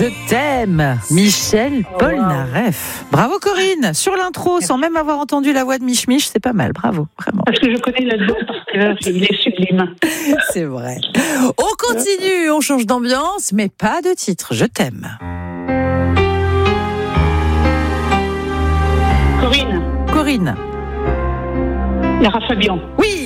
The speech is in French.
Je t'aime, Michel Polnareff. Bravo Corinne, sur l'intro, sans même avoir entendu la voix de Mich Mich, c'est pas mal, bravo, vraiment. Parce que je connais l'album par cœur, il est sublime. C'est vrai. On continue, on change d'ambiance, mais pas de titre. Je t'aime. Corinne. Corinne. Lara Fabian. Oui.